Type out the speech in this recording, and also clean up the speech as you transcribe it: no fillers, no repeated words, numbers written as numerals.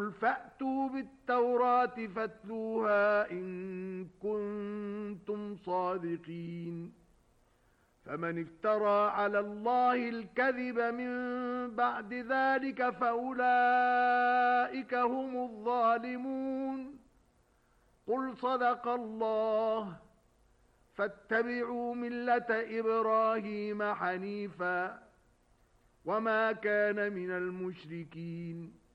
قُلْ فَأْتُوا بِالتَّوْرَاةِ فَاتْلُوهَا إِن كُنتُمْ صَادِقِينَ فَمَنِ افْتَرَى عَلَى اللَّهِ الْكَذِبَ مِن بَعْدِ ذَلِكَ فَأُولَئِكَ هُمُ الظَّالِمُونَ قُلْ صَدَقَ اللَّهُ فَاتَّبِعُوا مِلَّةَ إِبْرَاهِيمَ حَنِيفًا وَمَا كَانَ مِنَ الْمُشْرِكِينَ